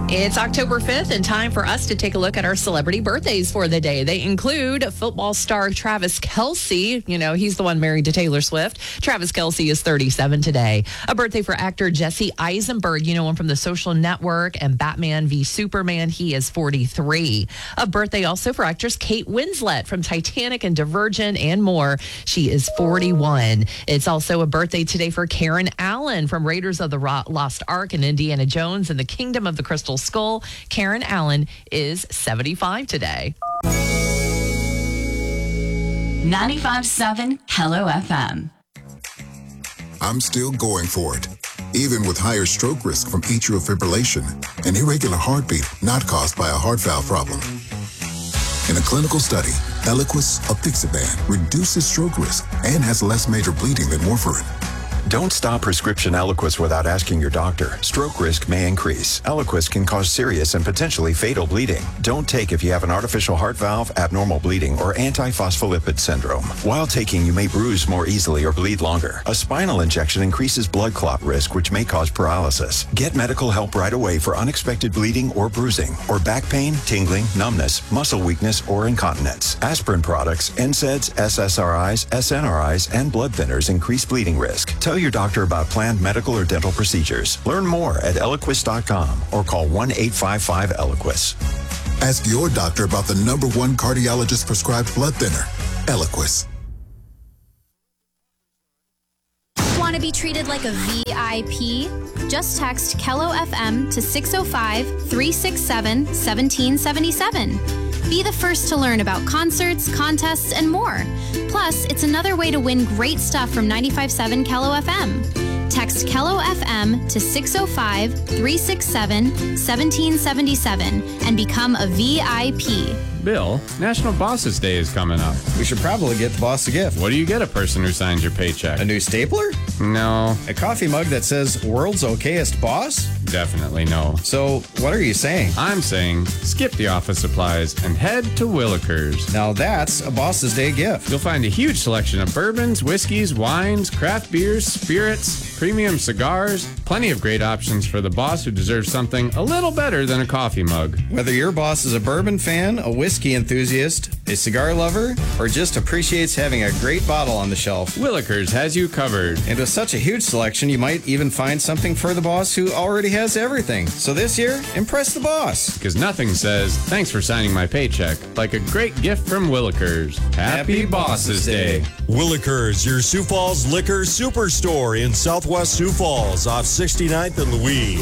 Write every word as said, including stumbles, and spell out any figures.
It's October fifth and time for us to take a look at our celebrity birthdays for the day. They include football star Travis Kelce. You know, he's the one married to Taylor Swift. Travis Kelce is thirty-seven today. A birthday for actor Jesse Eisenberg. You know him from The Social Network and Batman v Superman. He is forty-three. A birthday also for actress Kate Winslet from Titanic and Divergent and more. She is forty-one. It's also a birthday today for Karen Allen from Raiders of the Lost Ark and Indiana Jones and the Kingdom of the Crystal Skull. Karen Allen is seventy-five today. ninety-five point seven Hello F M. I'm still going for it, even with higher stroke risk from atrial fibrillation, an irregular heartbeat not caused by a heart valve problem. In a clinical study, Eliquis, apixaban, reduces stroke risk and has less major bleeding than warfarin. Don't stop prescription Eliquis without asking your doctor. Stroke risk may increase. Eliquis can cause serious and potentially fatal bleeding. Don't take if you have an artificial heart valve, abnormal bleeding, or antiphospholipid syndrome. While taking, you may bruise more easily or bleed longer. A spinal injection increases blood clot risk, which may cause paralysis. Get medical help right away for unexpected bleeding or bruising, or back pain, tingling, numbness, muscle weakness, or incontinence. Aspirin products, N SAIDs, S S R Is, S N R Is, and blood thinners increase bleeding risk. Tell your doctor about planned medical or dental procedures. Learn more at Eliquis dot com or call one eight five five Eliquis. Ask your doctor about the number one cardiologist prescribed blood thinner, Eliquis. Want to be treated like a V I P? Just text Kello F M to six oh five, three six seven, one seven seven seven. Be the first to learn about concerts, contests, and more. Plus, it's another way to win great stuff from ninety-five point seven Kello F M. Text Kello F M to six oh five, three six seven, one seven seven seven and become a V I P. Bill, National Bosses Day is coming up. We should probably get the boss a gift. What do you get a person who signs your paycheck? A new stapler? No. A coffee mug that says World's Okayest Boss? Definitely no. So, what are you saying? I'm saying skip the office supplies and head to Willikers. Now that's a Boss's Day gift. You'll find a huge selection of bourbons, whiskeys, wines, craft beers, spirits, premium cigars, plenty of great options for the boss who deserves something a little better than a coffee mug. Whether your boss is a bourbon fan, a whiskey enthusiast, a cigar lover, or just appreciates having a great bottle on the shelf, Willikers has you covered. And with such a huge selection, you might even find something for the boss who already has everything. So this year, impress the boss. Because nothing says, thanks for signing my paycheck, like a great gift from Willikers. Happy, Happy Bosses Day. Willikers, your Sioux Falls liquor superstore in southwest Sioux Falls off sixty-ninth and Louise.